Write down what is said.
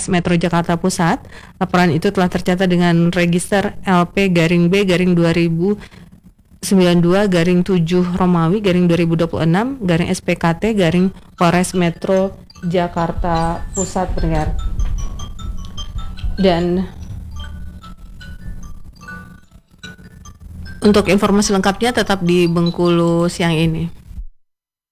Polres Metro Jakarta Pusat. Laporan itu telah tercatat dengan register LP-B-2092-7 Romawi -2026 SPKT Polres Metro Jakarta Pusat, pendengar. Dan untuk informasi lengkapnya tetap di Bengkulu siang ini.